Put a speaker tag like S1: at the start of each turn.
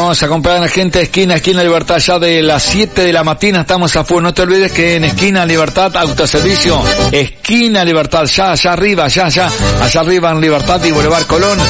S1: vamos a comprar a la gente de Esquina Libertad, ya de las 7 de la mañana estamos a full. No te olvides que en Esquina Libertad, autoservicio, Esquina Libertad, allá arriba en Libertad y Boulevard Colón.